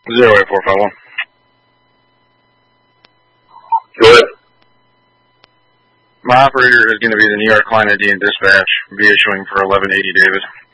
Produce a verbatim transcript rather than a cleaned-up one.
Zero eight four five one. Go ahead. My operator is going to be the New York Client I D and Dispatch, be issuing for eleven eighty David.